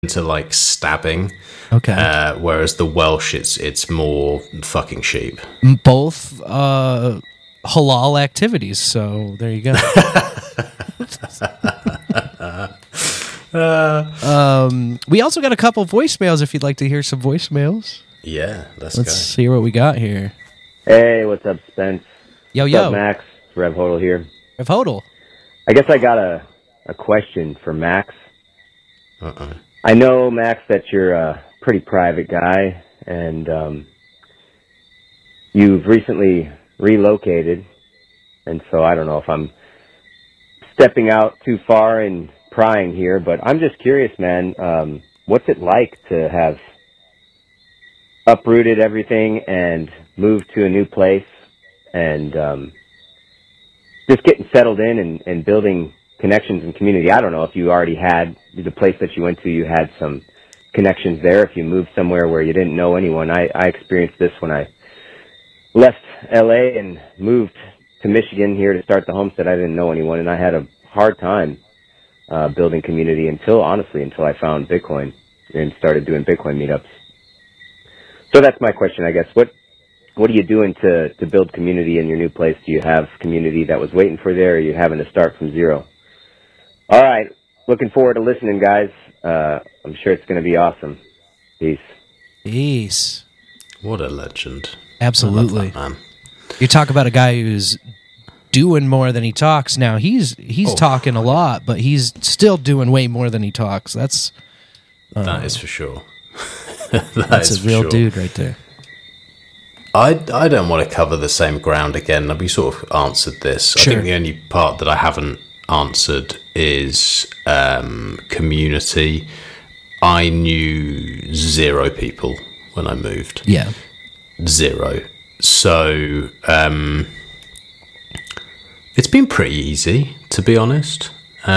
into like stabbing. Okay. Whereas the Welsh, it's more fucking sheep. Both halal activities. So there you go. We also got a couple voicemails if you'd like to hear some voicemails. Yeah, let's see what we got here. Hey, what's up, Spence? Yo, what's up, Max? Rev Hodel here. Rev Hodel. I guess I got a question for Max. Uh-oh. I know, Max, that you're a pretty private guy, and you've recently relocated, and so I don't know if I'm stepping out too far and prying here, but I'm just curious, man, what's it like to have uprooted everything and moved to a new place and just getting settled in and building connections and community? I don't know if you already had the place that you went to, you had some connections there. If you moved somewhere where you didn't know anyone, I experienced this when I left LA and moved to Michigan here to start the homestead. I didn't know anyone, and I had a hard time building community until I found Bitcoin and started doing Bitcoin meetups. So that's my question, I guess. What are you doing to build community in your new place? Do you have community that was waiting for there, or are you having to start from zero? All right. Looking forward to listening, guys. I'm sure it's going to be awesome. Peace. Peace. What a legend. Absolutely. That, man. You talk about a guy who's doing more than he talks now. He's talking a lot, but he's still doing way more than he talks. That is for sure. That's a real dude right there. I don't want to cover the same ground again. We sort of answered this. Sure. I think the only part that I haven't answered is community. I knew 0 people when I moved. Yeah. 0. So it's been pretty easy, to be honest.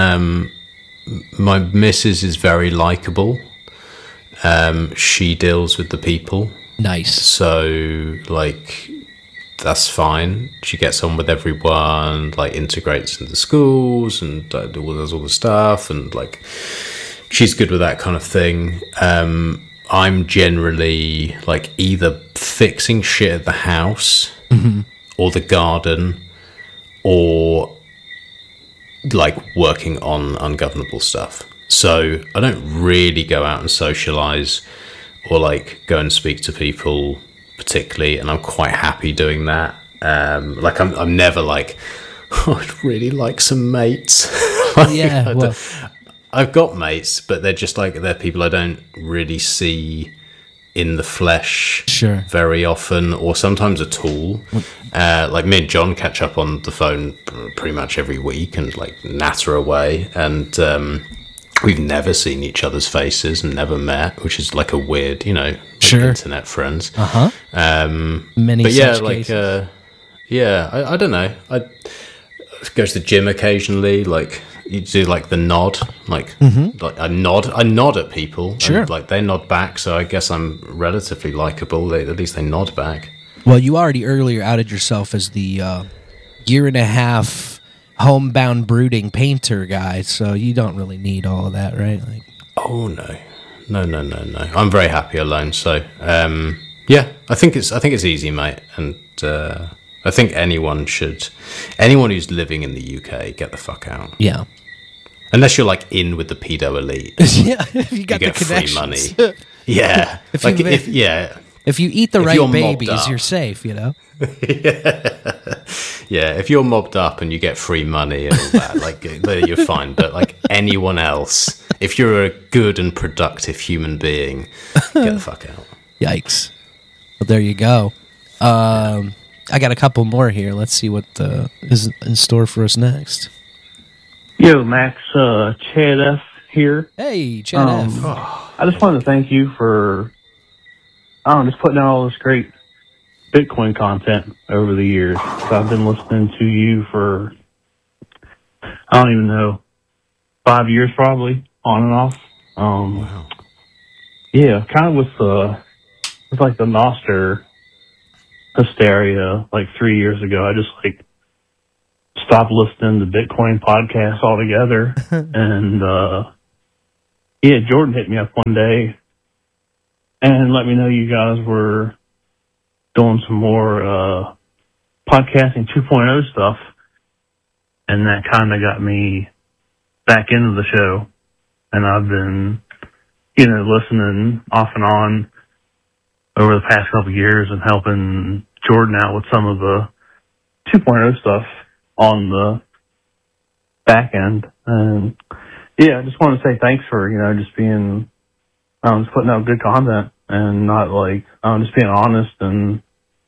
My missus is very likable. She deals with the people. Nice. So, like, that's fine. She gets on with everyone, like, integrates into schools and does all the stuff, and, like, she's good with that kind of thing. I'm generally, like, either fixing shit at the house or the garden or, like, working on ungovernable stuff. So I don't really go out and socialize or like go and speak to people particularly, and I'm quite happy doing that. Like I'm never like, oh, I'd really like some mates. Like, I've got mates, but they're just like, they're people I don't really see in the flesh very often, or sometimes at all. Like me and John catch up on the phone pretty much every week and like natter away, and we've never seen each other's faces and never met, which is like a weird, like internet friends. Many but such cases. I don't know. I go to the gym occasionally. Like you do, like the nod, like I nod at people. Sure. And, like they nod back, so I guess I'm relatively likable. At least they nod back. Well, you already earlier outed yourself as the year and a half homebound brooding painter guy, so you don't really need all of that, right? Like, oh no. I'm very happy alone. So I think it's easy, mate, and I think anyone who's living in the UK, get the fuck out. Yeah. Unless you're like in with the pedo elite. Yeah, if you get free money. Yeah. If you eat the right babies, you're safe, Yeah, if you're mobbed up and you get free money and all that, like you're fine. But like anyone else, if you're a good and productive human being, get the fuck out. Yikes. Well, there you go. I got a couple more here. Let's see what is in store for us next. Yo, Max, Chad F. here. Hey, Chad F. I just wanted to thank you for just putting out all this great Bitcoin content over the years. So I've been listening to you for, I don't even know, 5 years probably, on and off. Wow. Yeah, kind of with like the Nostr hysteria like 3 years ago. I just like stopped listening to Bitcoin podcasts altogether. And yeah, Jordan hit me up one day and let me know you guys were doing some more podcasting 2.0 stuff, and that kind of got me back into the show. And I've been, listening off and on over the past couple of years and helping Jordan out with some of the 2.0 stuff on the back end. And yeah, I just want to say thanks for, just being, just putting out good content and not just being honest and,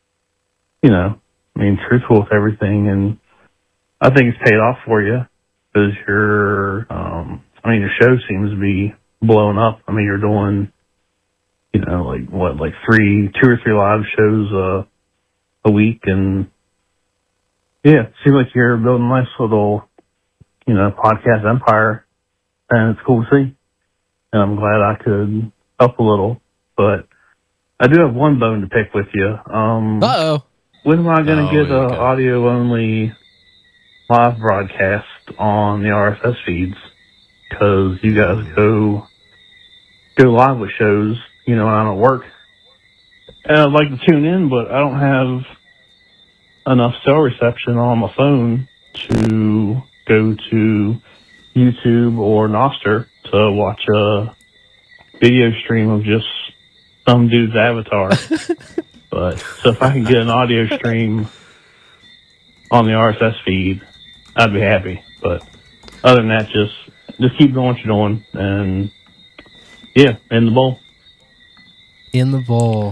truthful with everything. And I think it's paid off for you because your show seems to be blowing up. I mean, you're doing, 2 or 3 live shows a week, and yeah, it seems like you're building a nice little, podcast empire, and it's cool to see. And I'm glad I could help a little, but I do have one bone to pick with you. Uh-oh. When am I going to get an audio-only live broadcast on the RSS feeds? Because you guys go live with shows, when I'm at work. And I'd like to tune in, but I don't have enough cell reception on my phone to go to YouTube or Nostr to watch a video stream of just some dude's avatar. But so if I can get an audio stream on the RSS feed, I'd be happy. But other than that, just keep doing what you're doing, and yeah, in the bowl. In the bowl.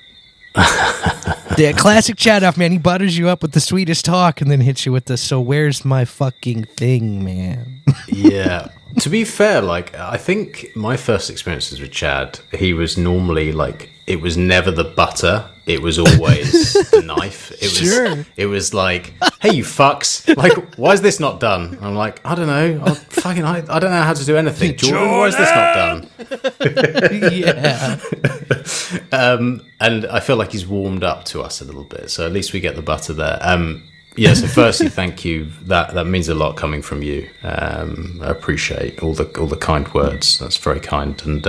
The classic chat off, man. He butters you up with the sweetest talk and then hits you with the, so where's my fucking thing, man? Yeah. To be fair, I think my first experiences with Chad, he was normally it was never the butter. It was always the knife. It was like, hey, you fucks. Why is this not done? I'm like, I don't know. I don't know how to do anything. Jordan, why is this not done? Yeah. And I feel like he's warmed up to us a little bit. So at least we get the butter there. So firstly, thank you. That means a lot coming from you. I appreciate all the kind words. That's very kind. And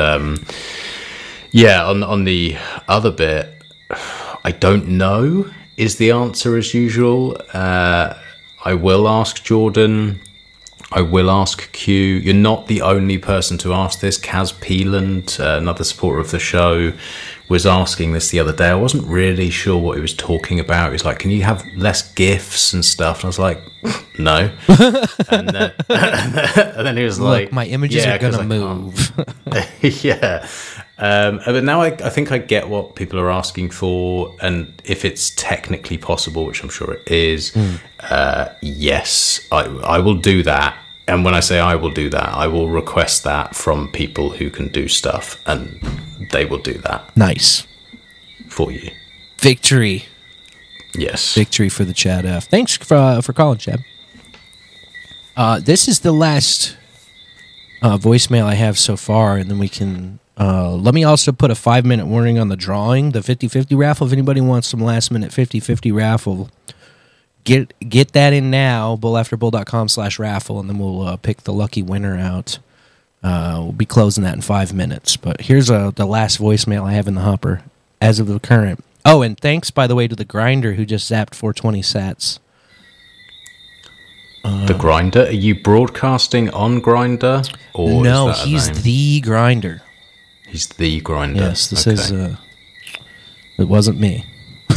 on the other bit, I don't know is the answer as usual. I will ask Jordan. I will ask Q. You're not the only person to ask this. Kaz Peeland, another supporter of the show, was asking this the other day. I wasn't really sure what he was talking about. He was like, can you have less GIFs and stuff? And I was like, no. And then he was like, my images are going to move. Yeah. But now I think I get what people are asking for. And if it's technically possible, which I'm sure it is, yes, I will do that. And when I say I will do that, I will request that from people who can do stuff, and they will do that. Nice. For you. Victory. Yes. Victory for the Chad F. Thanks for calling, Chad. This is the last voicemail I have so far, and then we can... let me also put a 5-minute warning on the drawing, the 50-50 raffle. If anybody wants some last-minute 50-50 raffle... Get that in now, bullafterbull.com/raffle, and then we'll pick the lucky winner out. We'll be closing that in 5 minutes. But here's the last voicemail I have in the hopper as of the current. Oh, and thanks, by the way, to the Grinder who just zapped 420 sats. The Grinder? Are you broadcasting on Grinder? Or no, is that he's the Grinder. He's the Grinder. Yes, this is... it wasn't me.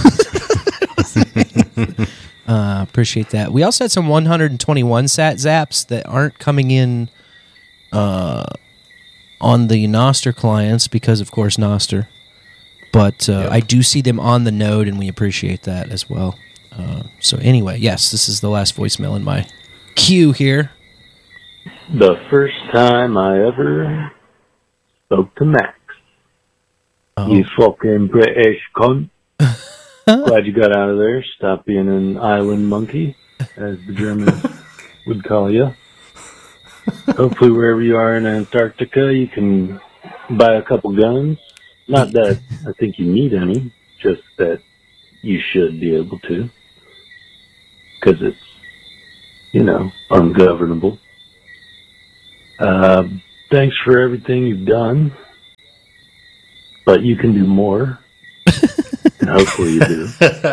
Appreciate that. We also had some 121 sat zaps that aren't coming in on the Nostr clients because, of course, Nostr. But I do see them on the node, and we appreciate that as well. So anyway, yes, this is the last voicemail in my queue here. The first time I ever spoke to Max. Oh. You fucking British cunt. Glad you got out of there. Stop being an island monkey, as the Germans would call you. Hopefully wherever you are in Antarctica, you can buy a couple guns. Not that I think you need any, just that you should be able to. Because it's, ungovernable. thanks for everything you've done, but you can do more, and hopefully you do.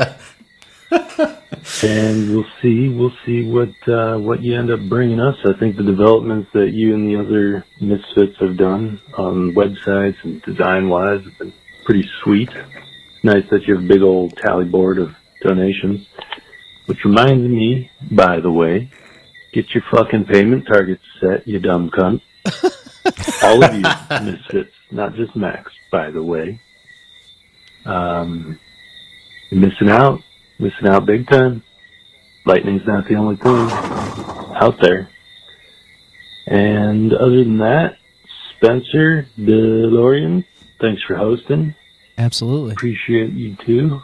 And we'll see what you end up bringing us. I think the developments that you and the other Misfits have done on websites and design-wise have been pretty sweet. Nice that you have a big old tally board of donations. Which reminds me, by the way, get your fucking payment targets set, you dumb cunt. All of you Misfits, not just Max, by the way. You're missing out big time. Lightning's not the only thing out there. And other than that, Spencer DeLorean, thanks for hosting. Absolutely. Appreciate you too.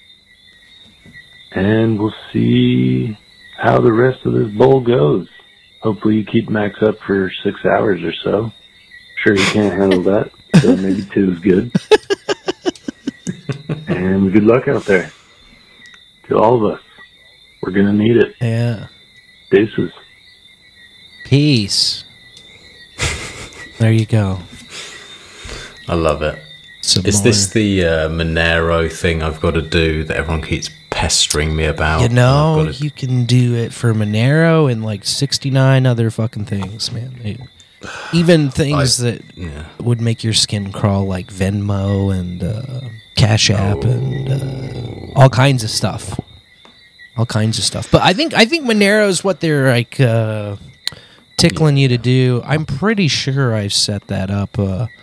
And we'll see how the rest of this bowl goes. Hopefully you keep Max up for 6 hours or so. Sure he can't handle that, so maybe 2 is good. And good luck out there. To all of us. We're going to need it. Yeah. Deuces. Peace. There you go. I love it. Is this the Monero thing I've got to do that everyone keeps pestering me about? You know, you can do it for Monero and like 69 other fucking things, man. Even things that would make your skin crawl, like Venmo and Cash App and all kinds of stuff. All kinds of stuff. But I think Monero is what they're like tickling you to do. I'm pretty sure I've set that up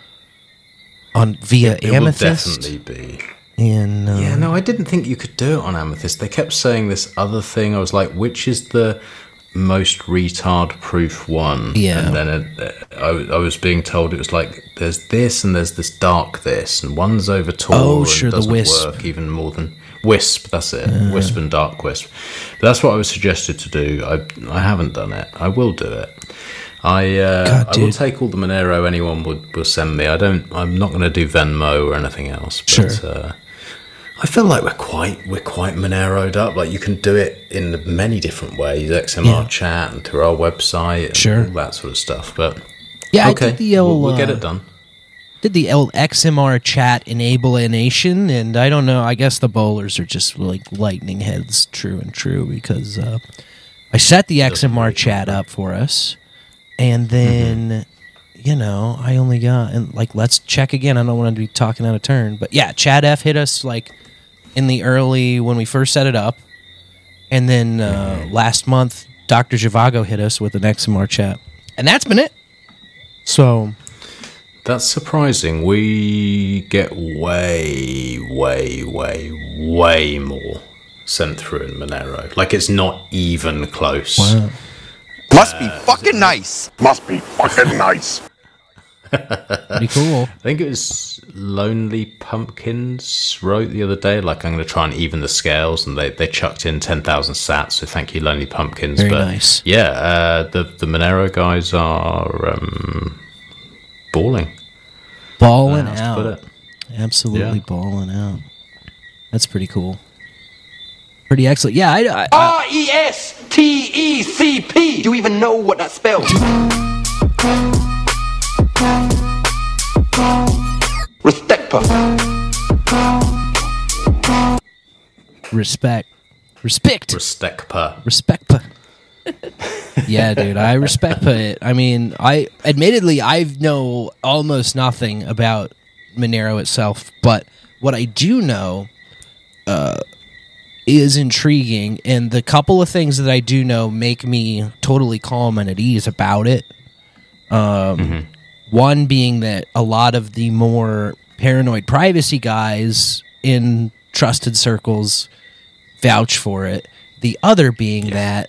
on via Amethyst. It will definitely be. And, yeah, no, I didn't think you could do it on Amethyst. They kept saying this other thing. I was like, which is the most retard-proof one? Yeah. And then I was being told it was like, there's this and there's this dark this, and one's over Tor and doesn't the Wisp. work even more than... Wisp, that's it. Wisp and Dark Wisp. But that's what I was suggested to do. I haven't done it. I will do it. I will take all the Monero anyone will send me. I'm not going to do Venmo or anything else. But, sure. I feel like we're quite Monero'd up. Like you can do it in many different ways. XMR chat and through our website and all that sort of stuff. But yeah, okay, I did the old, we'll get it done. Did the old XMR chat enable a nation, and I don't know. I guess the bowlers are just like lightning heads, true and true, because I set the XMR chat up for us, and then I only got and like let's check again. I don't want to be talking out of turn, but yeah, Chad F hit us like in the early when we first set it up, and then last month Dr. Zhivago hit us with an XMR chat, and that's been it. So. That's surprising. We get way more sent through in Monero. Like, it's not even close. Wow. Must be fucking nice. Must be fucking nice. Pretty cool. I think it was Lonely Pumpkins wrote the other day, like, I'm going to try and even the scales, and they chucked in 10,000 sats, so thank you, Lonely Pumpkins. Very nice. Yeah, the Monero guys are... balling out. Absolutely balling out. That's pretty cool. Pretty excellent. Yeah, RESTECP. Do you even know what that spells? Respect. Respect per. Yeah, dude, I respect it. I mean, I know almost nothing about Monero itself, but what I do know is intriguing, and the couple of things that I do know make me totally calm and at ease about it. One being that a lot of the more paranoid privacy guys in trusted circles vouch for it. The other being that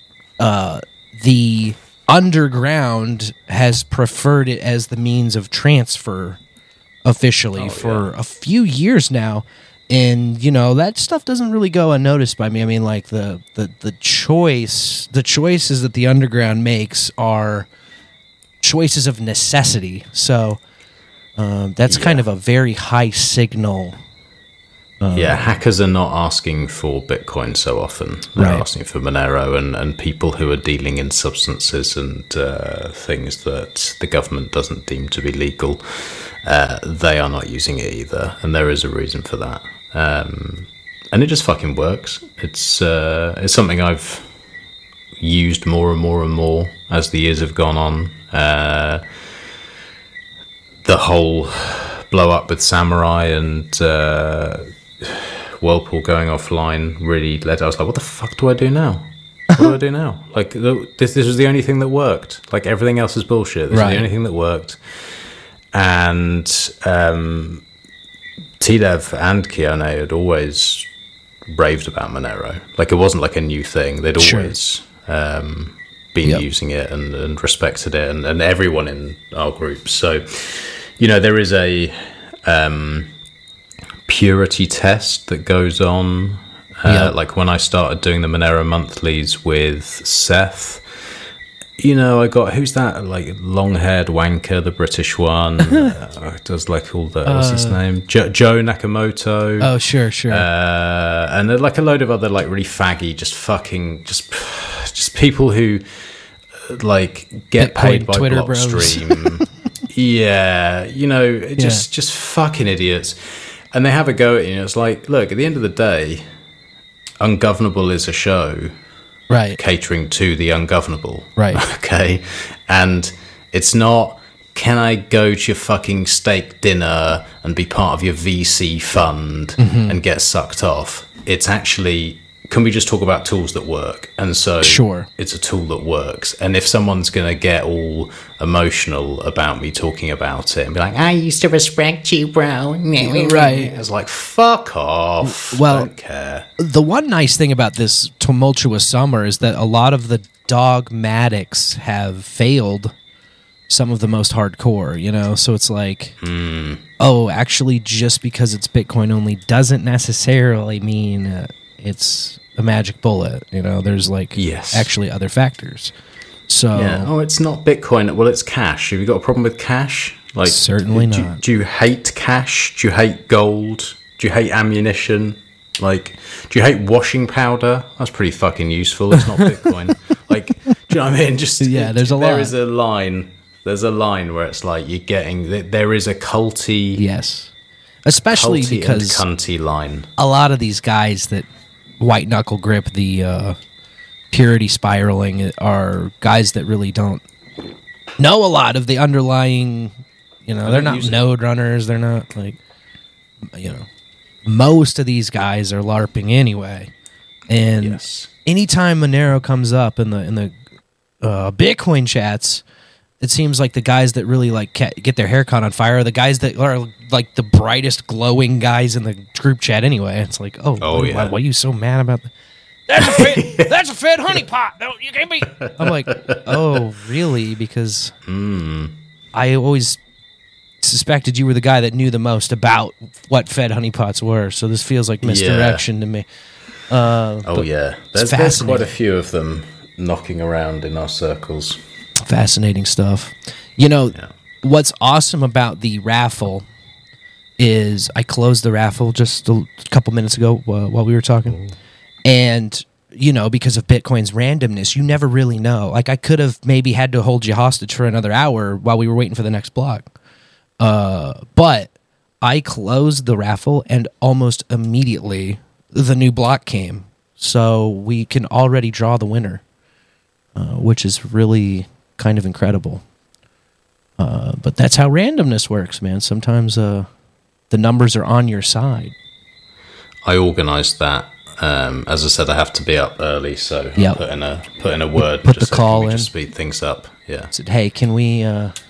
the underground has preferred it as the means of transfer officially for a few years now, and that stuff doesn't really go unnoticed by me. I mean, like the choices that the underground makes are choices of necessity. So that's kind of a very high signal Hackers are not asking for Bitcoin so often. They're asking for Monero, and people who are dealing in substances and things that the government doesn't deem to be legal, they are not using it either. And there is a reason for that. And it just fucking works. It's something I've used more and more and more as the years have gone on. The whole blow up with Samurai and Whirlpool going offline really led. I was like, what the fuck do I do now? What do I do now? Like, this was the only thing that worked. Like, everything else is bullshit. This is the only thing that worked. And T-Dev and Keone had always raved about Monero. Like, it wasn't like a new thing. They'd always been using it and respected it, and everyone in our group. So, there is a purity test that goes on. Like when I started doing the Monero monthlies with Seth, I got, who's that, like, long-haired wanker, the British one, does like all the, what's his name? Joe Nakamoto. Oh, sure. And like a load of other, like, really faggy, just people who, like, get Bitcoin, paid by Twitter Blockstream. Just fucking idiots. And they have a go at you. It's like, look, at the end of the day, Ungovernable is a show catering to the ungovernable. Right. Okay. And it's not, can I go to your fucking steak dinner and be part of your VC fund and get sucked off? It's actually, can we just talk about tools that work? And so it's a tool that works. And if someone's going to get all emotional about me talking about it and be like, I used to respect you, bro. Right. It's like, fuck off. Well, I don't care. The one nice thing about this tumultuous summer is that a lot of the dogmatics have failed some of the most hardcore, so it's like, actually, just because it's Bitcoin only doesn't necessarily mean it's a magic bullet. There's like actually other factors. So it's not Bitcoin. Well, it's cash. Have you got a problem with cash? Like, certainly not. Do you hate cash? Do you hate gold? Do you hate ammunition? Like, do you hate washing powder? That's pretty fucking useful. It's not Bitcoin. Like, do you know what I mean? Just there's a lot. There is a line. There's a line where it's like you're getting. There is a culty. Especially culty because and cunty line. A lot of these guys that white knuckle grip the purity spiraling are guys that really don't know a lot of the underlying, they're not node runners. They're not like, most of these guys are LARPing anyway. And anytime Monero comes up in the Bitcoin chats, it seems like the guys that really like get their hair caught on fire are the guys that are like the brightest glowing guys in the group chat anyway. It's like, why are you so mad about that? That's a fed honeypot. No, you can't be. I'm like, oh, really? Because I always suspected you were the guy that knew the most about what fed honeypots were. So this feels like misdirection to me. There's quite a few of them knocking around in our circles. Fascinating stuff. What's awesome about the raffle is I closed the raffle just a couple minutes ago while we were talking. And, because of Bitcoin's randomness, you never really know. Like, I could have maybe had to hold you hostage for another hour while we were waiting for the next block. But I closed the raffle and almost immediately the new block came. So we can already draw the winner, which is really kind of incredible. But that's how randomness works, man. Sometimes the numbers are on your side. I organised that. As I said, I have to be up early, so I put in a word. Put the call in. Just speed things up. Yeah. Said, hey, can we?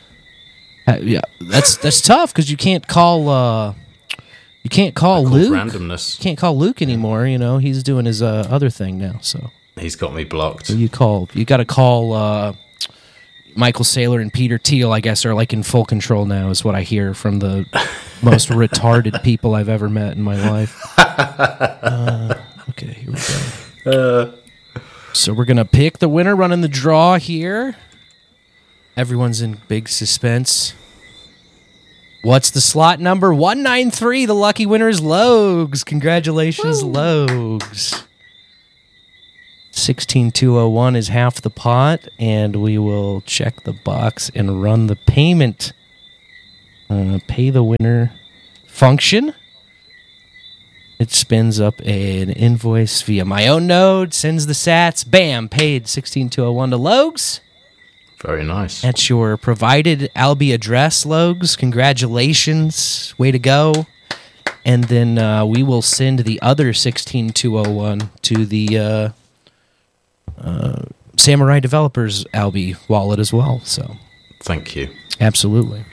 That's tough because you can't call. You can't call Luke. Randomness. You can't call Luke anymore. He's doing his other thing now. So he's got me blocked. So you got to call Michael Saylor and Peter Thiel. I guess are like in full control now. Is what I hear from the most retarded people I've ever met in my life. Okay, here we go. So we're gonna pick the winner, running the draw here. Everyone's in big suspense. What's the slot number? 193. The lucky winner is Logs. Congratulations, Logs. 16201 is half the pot, and we will check the box and run the payment. Pay the winner function. It spins up an invoice via my own node, sends the sats, bam, paid 16201 to Logs. Very nice. That's your provided Albi address, Logs. Congratulations. Way to go. And then we will send the other 16201 to the Samurai Developers Albi wallet as well. So, thank you. Absolutely.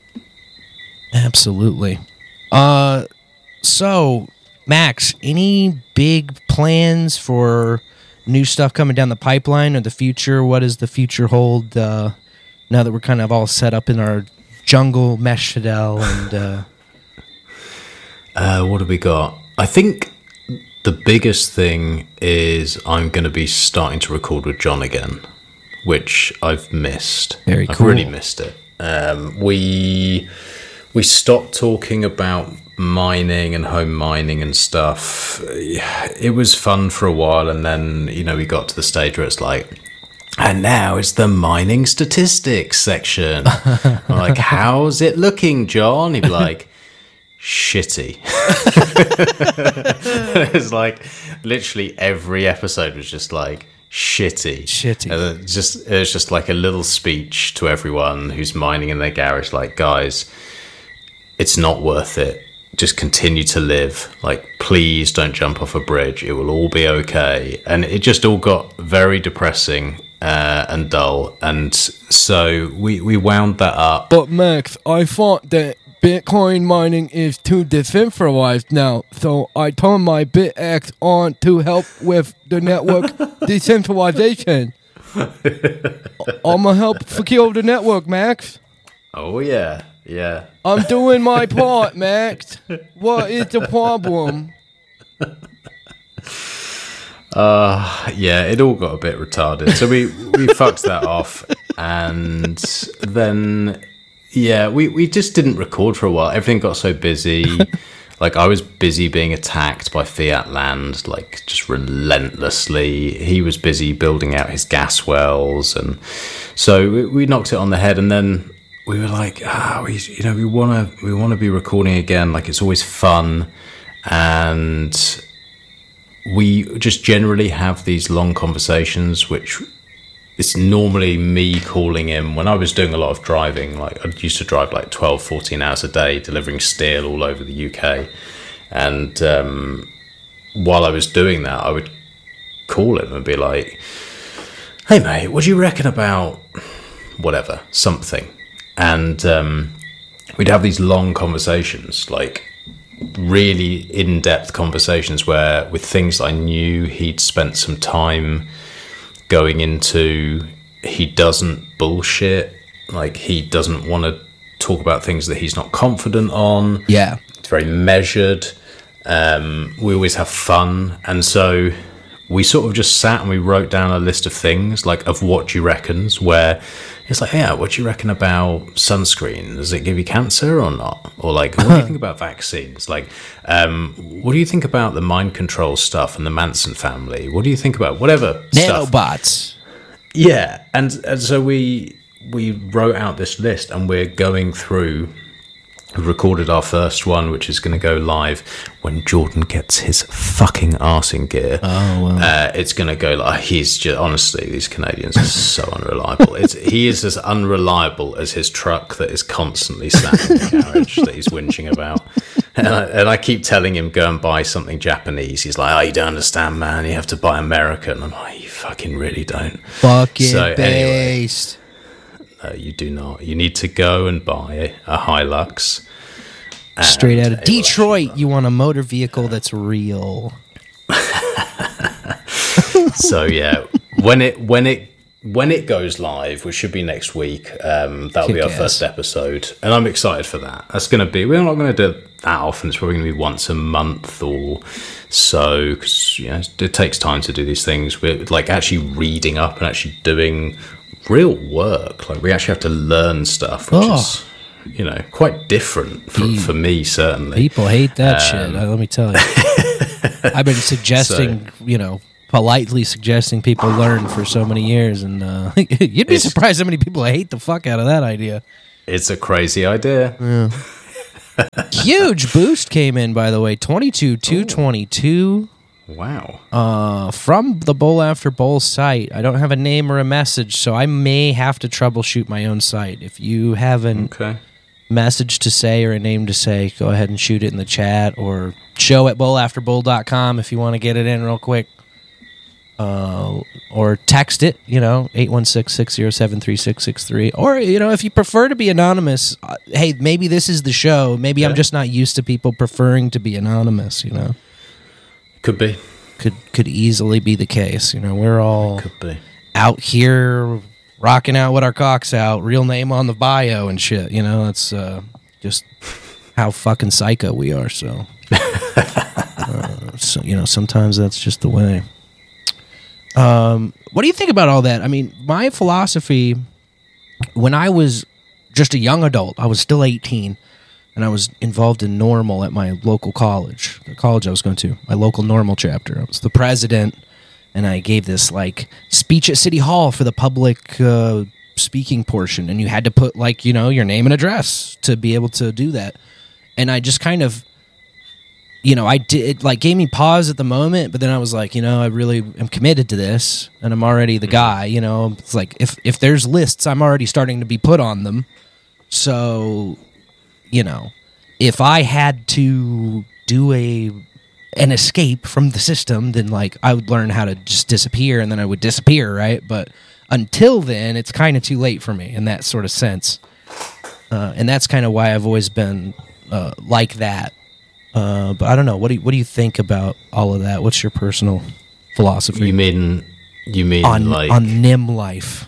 So, Max, any big plans for new stuff coming down the pipeline or the future? What does the future hold now that we're kind of all set up in our jungle mesh Fidel? And what have we got? I think the biggest thing is I'm going to be starting to record with John again, which I've missed. Very cool. I've really missed it. We stopped talking about mining and home mining and stuff. It was fun for a while, and then we got to the stage where it's like, and now it's the mining statistics section. I'm like, how's it looking, John? He'd be like, shitty. It's like literally every episode was just like shitty. It was just like a little speech to everyone who's mining in their garage, like, guys, it's not worth it. Just continue to live. Like, please don't jump off a bridge. It will all be okay. And it just all got very depressing and dull. And so we wound that up. But Max, I thought that Bitcoin mining is too decentralized now. So I turned my BitX on to help with the network decentralization. I'm going to help secure the network, Max. Oh, yeah. Yeah. I'm doing my part, Max. What is the problem? Yeah, it all got a bit retarded. So we fucked that off. And then, yeah, we just didn't record for a while. Everything got so busy. Like, I was busy being attacked by Fiat Land, like, just relentlessly. He was busy building out his gas wells. And so we knocked it on the head. And then we were like, we want to be recording again. Like, it's always fun. And we just generally have these long conversations, which it's normally me calling him. When I was doing a lot of driving, like, I used to drive like 12, 14 hours a day, delivering steel all over the UK. And while I was doing that, I would call him and be like, hey, mate, what do you reckon about whatever, something? And we'd have these long conversations, like really in-depth conversations where with things I knew he'd spent some time going into. He doesn't bullshit. Like, he doesn't want to talk about things that he's not confident on. Yeah. It's very measured. We always have fun. And so we sort of just sat and we wrote down a list of things, like, of what do you reckons, where it's like, yeah, what do you reckon about sunscreen? Does it give you cancer or not? Or, like, what do you think about vaccines? Like, what do you think about the mind control stuff and the Manson family? What do you think about whatever nanobots stuff? Yeah. And so we wrote out this list, and we're going through. We recorded our first one, which is going to go live when Jordan gets his fucking arse in gear. Oh, wow. It's going to go like, he's just, honestly, these Canadians are so unreliable. He is as unreliable as his truck that is constantly sat in the garage that he's whinging about. And I keep telling him, go and buy something Japanese. He's like, oh, you don't understand, man. You have to buy American. I'm like, you fucking really don't. Fucking based. Anyway, you do not. You need to go and buy a Hilux. Straight out of Detroit. You want a motor vehicle that's real. So yeah, when it goes live, which should be next week, that'll be our first episode, and I'm excited for that. That's going to be. We're not going to do it that often. It's probably going to be once a month or so, because it takes time to do these things. We're like actually reading up and actually doing real work. Like, we actually have to learn stuff, which is quite different for me, certainly. People hate that shit. Let me tell you. I've been suggesting, politely suggesting people learn for so many years, and you'd be surprised how many people hate the fuck out of that idea. It's a crazy idea. Yeah. Huge boost came in, by the way, 22,222. Wow. From the Bowl After Bowl site. I don't have a name or a message, so I may have to troubleshoot my own site. If you have a message to say or a name to say, go ahead and shoot it in the chat, or show@bowlafterbowl.com if you want to get it in real quick. Or text it, 816-607-3663. Or, if you prefer to be anonymous, hey, maybe this is the show. Maybe I'm just not used to people preferring to be anonymous, Could be. Could easily be the case. We're all Could be out here rocking out with our cocks out, real name on the bio and shit. It's just how fucking psycho we are. So, sometimes that's just the way. What do you think about all that? I mean, my philosophy, when I was just a young adult, I was still 18, and I was involved in Normal at my local college, the college I was going to, my local Normal chapter. I was the president, and I gave this, speech at City Hall for the public speaking portion, and you had to put, your name and address to be able to do that. And I just kind of... it gave me pause at the moment, but then I was like, I really am committed to this, and I'm already the guy, It's like, if there's lists, I'm already starting to be put on them. So, if I had to do an escape from the system, then, I would learn how to just disappear, and then I would disappear, right? But until then, it's kind of too late for me in that sort of sense. And that's kind of why I've always been like that. But I don't know. What do you think about all of that? What's your personal philosophy? You mean on NIM life?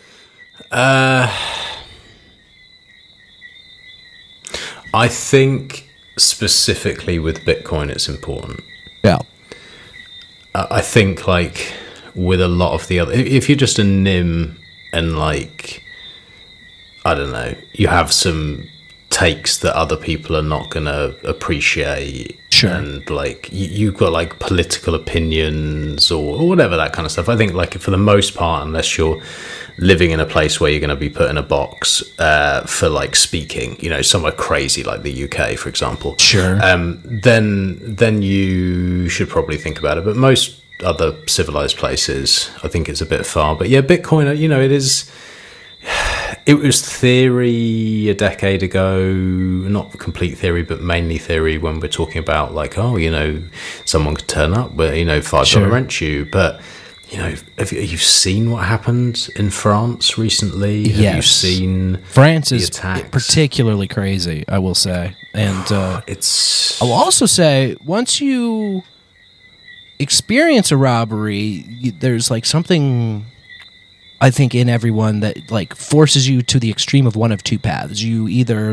I think specifically with Bitcoin, it's important. Yeah. I think with a lot of the other, if you're just a NIM and I don't know, you have some takes that other people are not going to appreciate. Sure. And you've got political opinions or whatever, that kind of stuff. I think for the most part, unless you're living in a place where you're going to be put in a box for speaking, somewhere crazy like the UK, for example. Sure. Then you should probably think about it. But most other civilized places, I think it's a bit far. But yeah, Bitcoin, it is. It was theory a decade ago, not complete theory, but mainly theory when we're talking about someone could turn up with $5 rent you. But have you seen what happened in France recently? Yes. Have you seen France is attacks? Particularly crazy, I will say. And it's. I will also say, once you experience a robbery, there's something, I think, in everyone that forces you to the extreme of one of two paths. You either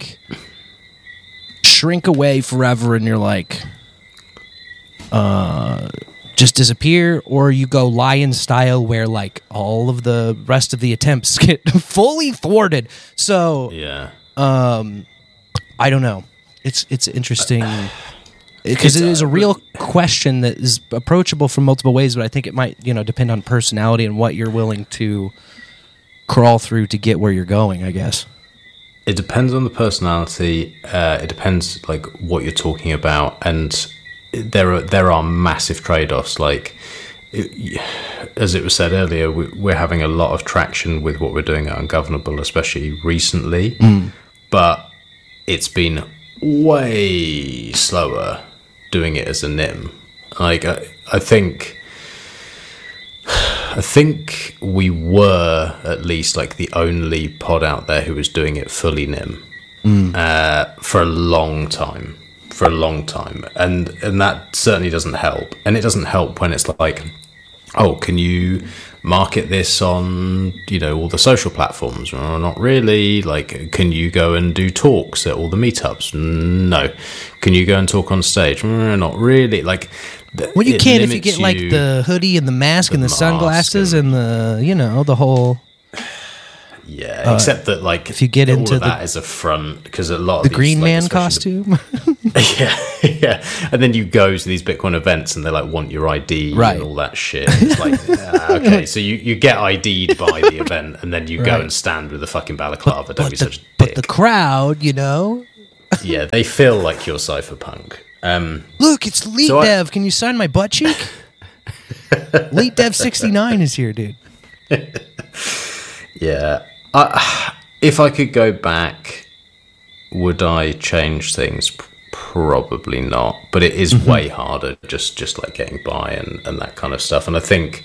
shrink away forever and you're just disappear, or you go lion style where all of the rest of the attempts get fully thwarted. So yeah, I don't know. It's interesting. Because it is a real question that is approachable from multiple ways, but I think it might, depend on personality and what you're willing to crawl through to get where you're going, I guess. It depends on the personality. It depends what you're talking about, and there are massive trade-offs. As it was said earlier, we're having a lot of traction with what we're doing at Ungovernable, especially recently, but it's been way slower doing it as a NIM. I think we were at least the only pod out there who was doing it fully NIM for a long time, and that certainly doesn't help. And it doesn't help when it's can you market this on all the social platforms? Well, not really. Can you go and do talks at all the meetups? No. Can you go and talk on stage? Not really. Well, you can if you get the hoodie and the mask and the sunglasses and the the whole. Yeah, except that like if you get all into of that is a front because a lot of the these, Green like, Man especially costume. yeah, and then you go to these Bitcoin events and they like want your ID Right. and all that shit. It's like, okay, so you get ID'd by the event and then you go Right. and stand with a fucking balaclava. Don't be the, such a but dick. the crowd, you know. Yeah, they feel like you're cypherpunk. Look, it's Leet So Dev. Can you sign my butt cheek? Leet Dev 69 is here, dude. Yeah. If I could go back, would I change things? Probably not. But it is way harder just like getting by and that kind of stuff. And I think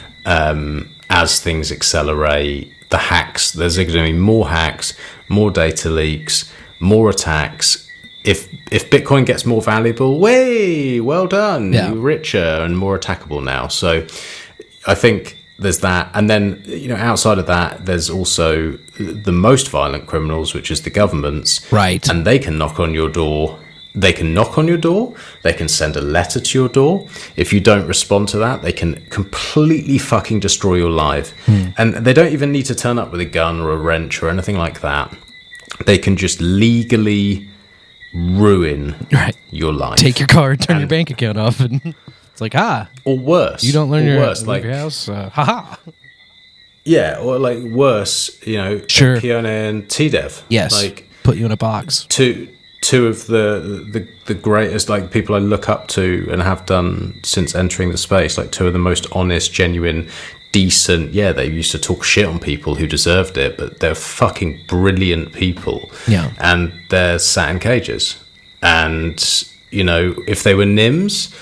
as things accelerate, the hacks, there's going to be more hacks, more data leaks, more attacks. If Bitcoin gets more valuable, well done. Yeah. You're richer and more attackable now. So I think there's that. And then, outside of that, there's also the most violent criminals, which is the governments. Right. And they can knock on your door. They can knock on your door. They can send a letter to your door. If you don't respond to that, they can completely fucking destroy your life. And they don't even need to turn up with a gun or a wrench or anything like that. They can just legally ruin your life. Take your car, turn your bank account off, and it's like, or worse. you don't learn or your, worse, leave like your house. Haha. Yeah, or like worse, Sure. Kiona and T-Dev. Yes. Like Put you in a box. two of the greatest, like, people I look up to and have done since entering the space, like two of the most honest, genuine, decent, they used to talk shit on people who deserved it, but they're fucking brilliant people. Yeah. And they're sat in cages. And, if they were NIMS,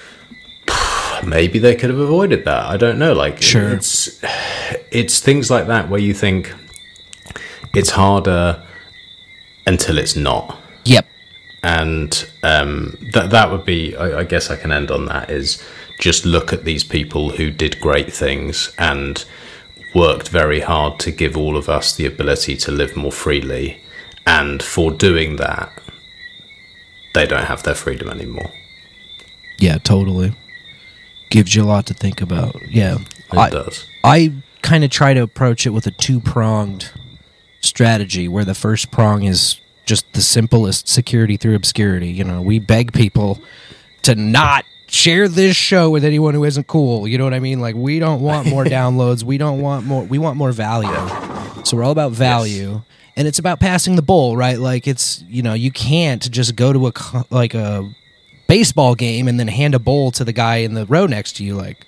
maybe they could have avoided that. I don't know. Like, sure. It's things like that where you think it's harder until it's not. Yep. And that would be, I guess I can end on that, is just look at these people who did great things and worked very hard to give all of us the ability to live more freely. And for doing that, they don't have their freedom anymore. Yeah, totally. Gives you a lot to think about. Yeah. It does. I kind of try to approach it with a two-pronged strategy, where the first prong is just the simplest security through obscurity. We beg people to not share this show with anyone who isn't cool. You know what I mean? Like, we don't want more downloads. We want more value. So we're all about value. Yes. And it's about passing the bull, right? Like, it's, you can't just go to a baseball game and then hand a bowl to the guy in the row next to you. Like,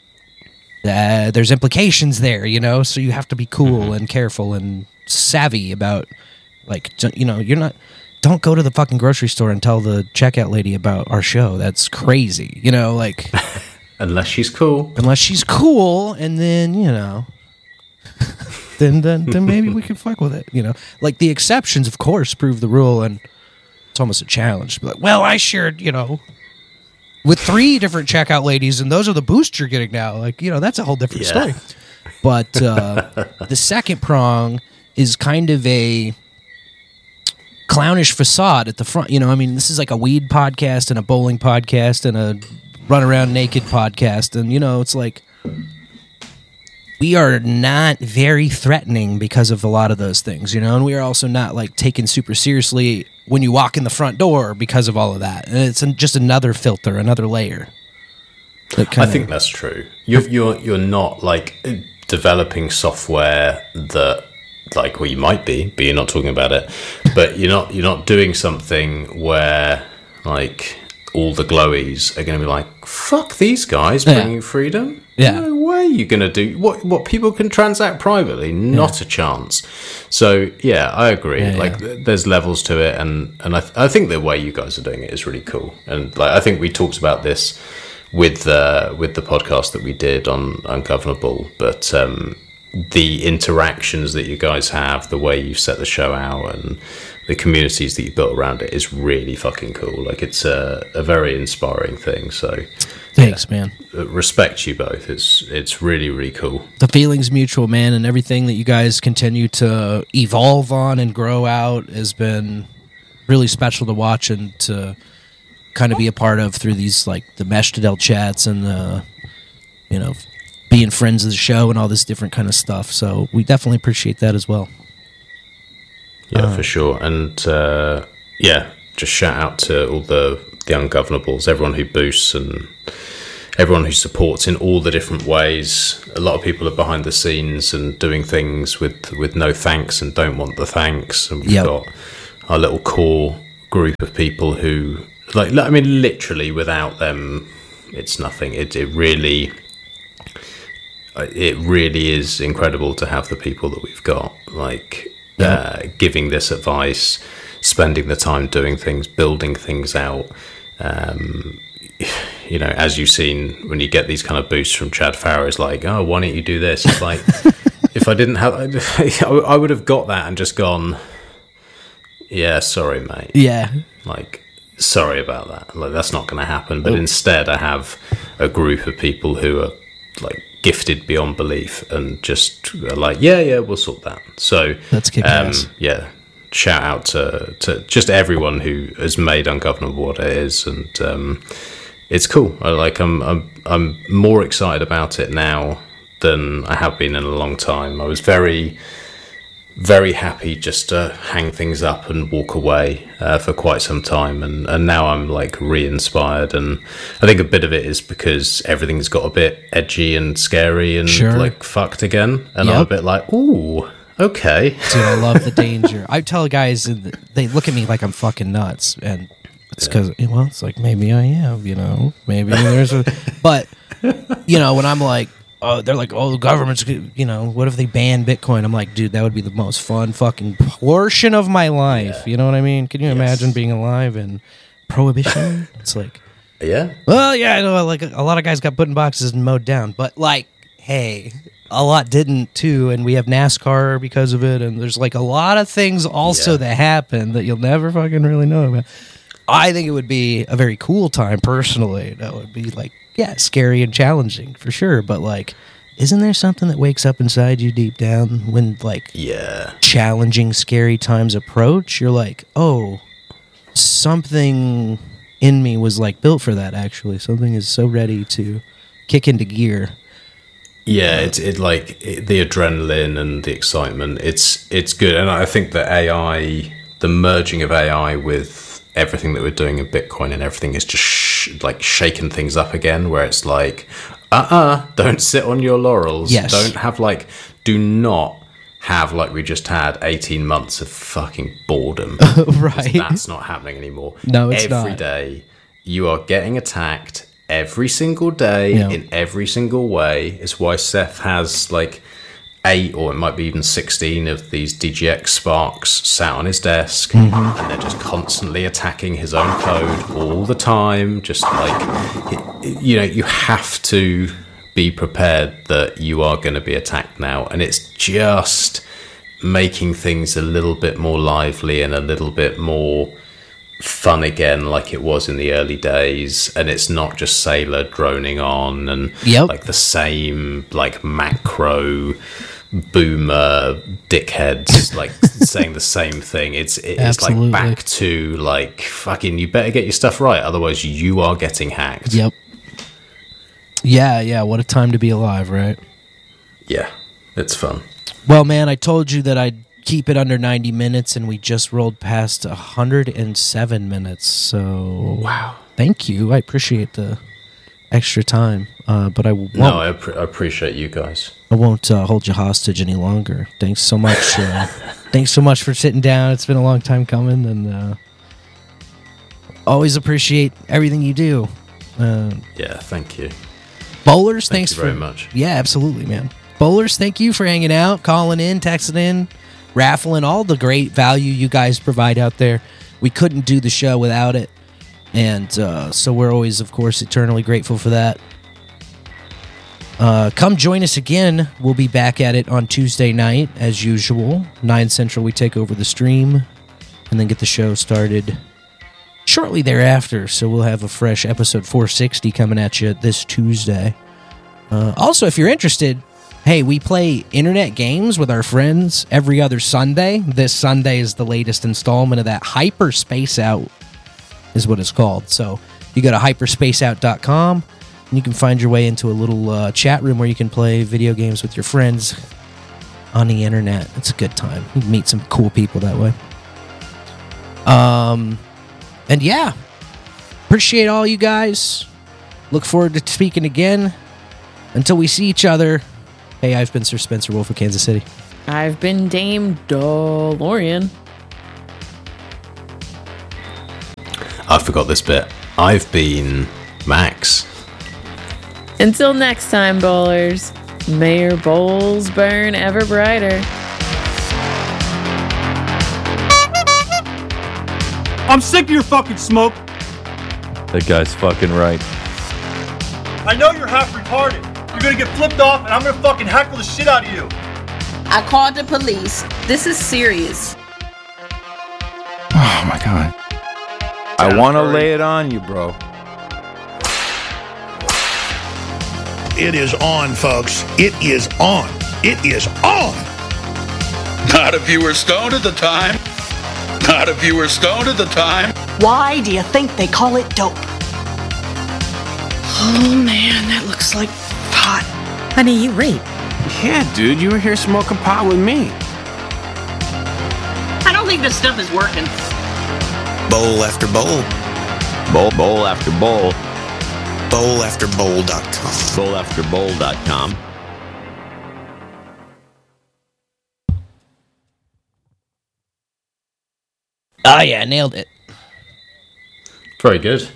there's implications there, so you have to be cool and careful and savvy about, like, don't go to the fucking grocery store and tell the checkout lady about our show. That's crazy, like. Unless she's cool. And then, then maybe we can fuck with it, Like, the exceptions, of course, prove the rule, and it's almost a challenge. But, like, well, I shared, with 3 different checkout ladies, and those are the boosts you're getting now. Like, that's a whole different story. But the second prong is kind of a clownish facade at the front. This is like a weed podcast and a bowling podcast and a run around naked podcast. And, it's like, we are not very threatening because of a lot of those things, and we are also not, like, taken super seriously when you walk in the front door because of all of that. And it's just another filter, another layer. I think that's true. You're not, like, developing software that, like, well, you might be, but you're not talking about it. But you're not doing something where, like, all the glowies are going to be like, fuck these guys bringing freedom. Yeah. No way you're going to do what people can transact privately. Not a chance. So, yeah, I agree. There's levels to it. And I think the way you guys are doing it is really cool. And, like, I think we talked about this with the podcast that we did on Ungovernable. But the interactions that you guys have, the way you set the show out, and the communities that you built around it is really fucking cool. Like, it's a very inspiring thing. So thanks, man. Respect you both. It's really, really cool. The feeling's mutual, man, and everything that you guys continue to evolve on and grow out has been really special to watch and to kind of be a part of through these, like, the Meshtadel chats and the, being friends of the show and all this different kind of stuff. So we definitely appreciate that as well. Yeah, for sure. And just shout out to all the Ungovernables, everyone who boosts and everyone who supports in all the different ways. A lot of people are behind the scenes and doing things with no thanks and don't want the thanks. And we've got our little core group of people who, literally without them, it's nothing. It really is incredible to have the people that we've got, giving this advice, spending the time doing things, building things out. As you've seen, when you get these kind of boosts from Chad Farrow, it's like, oh, why don't you do this? It's like, if I didn't have, I would have got that and just gone, yeah, sorry, mate. Yeah. Sorry about that. That's not going to happen. But instead, I have a group of people who are gifted beyond belief and just are like, yeah, we'll sort that. So that's kick ass. Yeah. Shout out to just everyone who has made Ungovernable what it is, and it's cool. I'm more excited about it now than I have been in a long time. I was very, very happy just to hang things up and walk away for quite some time, and now I'm re-inspired, and I think a bit of it is because everything's got a bit edgy and scary and fucked again, and I'm a bit like, ooh. Okay. Dude, I love the danger. I tell guys, they look at me like I'm fucking nuts, and it's because, it's maybe I am, maybe there's a... But, when I'm like, oh, they're like, oh, the government's, what if they ban Bitcoin? I'm like, dude, that would be the most fun fucking portion of my life. Yeah. You know what I mean? Can you imagine being alive in Prohibition? It's like... Yeah? Well, yeah, I know, a lot of guys got put in boxes and mowed down, but, hey... A lot didn't too, and we have NASCAR because of it, and there's a lot of things also that happen that you'll never fucking really know about. I think it would be a very cool time personally. That would be scary and challenging for sure, but isn't there something that wakes up inside you deep down when challenging, scary times approach? You're like, oh, something in me was built for that. Actually, something is so ready to kick into gear. Yeah, the adrenaline and the excitement, it's good. And I think that AI, the merging of AI with everything that we're doing in Bitcoin and everything is just shaking things up again, where it's don't sit on your laurels. Yes. Do not have we just had 18 months of fucking boredom. Right. That's not happening anymore. No, it's not. Every day you are getting attacked. Every single day, in every single way. It's why Seth has 8 or it might be even 16 of these DGX Sparks sat on his desk, and they're just constantly attacking his own code all the time. Just you have to be prepared that you are going to be attacked now, and it's just making things a little bit more lively and a little bit more fun again, like it was in the early days. And it's not just Sailor droning on and the same macro boomer dickheads saying the same thing. It's back to fucking, you better get your stuff right, otherwise you are getting hacked. Yep. Yeah, what a time to be alive, right? Yeah, it's fun. Well, man, I told you that I'd keep it under 90 minutes, and we just rolled past 107 minutes. So, wow. Thank you. I appreciate the extra time. But I won't. No, I appreciate you guys. I won't hold you hostage any longer. Thanks so much. Thanks so much for sitting down. It's been a long time coming, and always appreciate everything you do. Yeah, thank you. Bowlers, thanks very much. Yeah, absolutely, man. Bowlers, thank you for hanging out, calling in, texting in, raffling, all the great value you guys provide out there. We couldn't do the show without it, and so we're always, of course, eternally grateful for that. Come join us again. We'll be back at it on Tuesday night, as usual. 9 Central, we take over the stream, and then get the show started shortly thereafter. So we'll have a fresh episode 460 coming at you this Tuesday. Also, if you're interested, hey, we play internet games with our friends every other Sunday. This Sunday is the latest installment of that. Hyperspace Out is what it's called. So you go to hyperspaceout.com, You can find your way into a little chat room where you can play video games with your friends on the internet. It's a good time. You can meet some cool people that way. And yeah, appreciate all you guys. Look forward to speaking again. Until we see each other. Hey, I've been Sir Spencer Wolf of Kansas City. I've been Dame DeLorean. I forgot this bit. I've been Max. Until next time, bowlers, may your bowls burn ever brighter. I'm sick of your fucking smoke. That guy's fucking right. I know you're half retarded. You're gonna get flipped off and I'm gonna fucking heckle the shit out of you. I called the police. This is serious. Oh my god. I want to lay it on you, bro. It is on, folks. It is on. It is on. Not if you were stoned at the time. Not if you were stoned at the time. Why do you think they call it dope? Oh man, that looks like pot. Honey, you rape. Yeah, dude, you were here smoking pot with me. I don't think this stuff is working. Bowl after bowl. Bowl after bowl. Bowlafterbowl.com. Bowlafterbowl.com. Oh yeah, nailed it. Very good.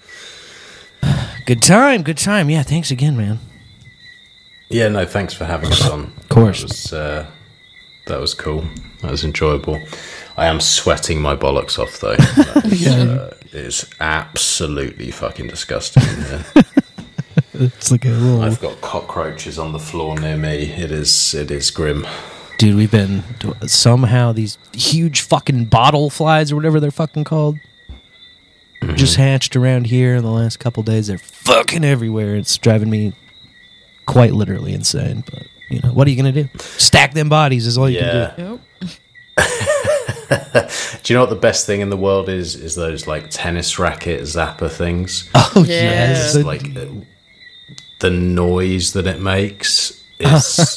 Good time, good time. Yeah, thanks again, man. Yeah, no, thanks for having us on. Of course. That was cool. That was enjoyable. I am sweating my bollocks off, though. It's absolutely fucking disgusting in here. It's like a little... I've got cockroaches on the floor near me. It is grim. Dude, we've been... Somehow these huge fucking bottle flies or whatever they're fucking called just hatched around here in the last couple days. They're fucking everywhere. It's driving me quite literally insane, but... You know, what are you going to do? Stack them bodies is all you can do. Yep. Do you know what the best thing in the world is? Is those like tennis racket zapper things? Oh, yes. Like the noise that it makes is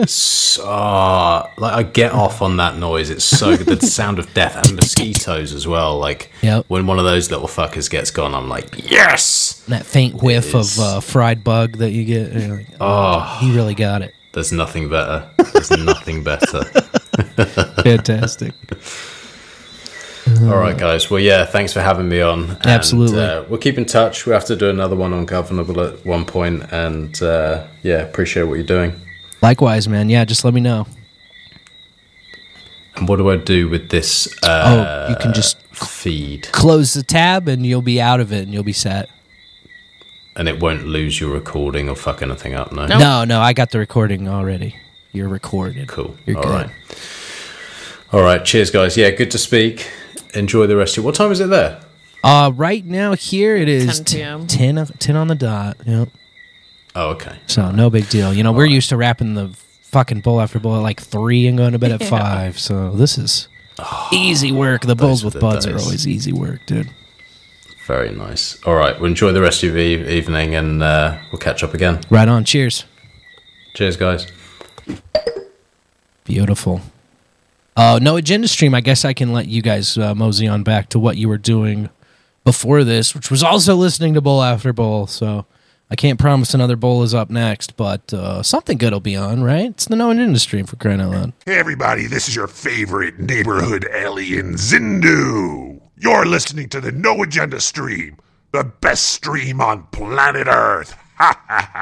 like I get off on that noise. It's so good. The sound of death and mosquitoes as well. Like when one of those little fuckers gets gone, I'm like, yes! That faint whiff of fried bug that you get. You're like, oh, he really got it. There's nothing better. There's nothing better. Fantastic. All right, guys. Well, yeah, thanks for having me on. And, absolutely. We'll keep in touch. We have to do another one on Governable at one point. And, yeah, appreciate what you're doing. Likewise, man. Yeah, just let me know. And what do I do with this you can just feed? Close the tab and you'll be out of it and you'll be set. And it won't lose your recording or fuck anything up, no? No, I got the recording already. You're recorded. Cool. You're all good. Right. All right. Cheers, guys. Yeah, good to speak. Enjoy the rest of it. What time is it there? Right now here it is 10 p.m. 10 on the dot. Yep. Oh, okay. So no big deal. You know, we're used to wrapping the fucking bowl after bowl at like 3 and going to bed at 5. So this is easy work. The bowls with buds are always easy work, dude. Very nice. All right. Well, enjoy the rest of your evening and we'll catch up again. Right on. Cheers. Cheers, guys. Beautiful. No agenda stream. I guess I can let you guys mosey on back to what you were doing before this, which was also listening to Bowl After Bowl. So I can't promise another bowl is up next, but something good will be on, right? It's the No Agenda stream, for crying out loud. Hey, everybody, this is your favorite neighborhood alien, Zindu. You're listening to the No Agenda stream, the best stream on planet Earth. Ha ha ha.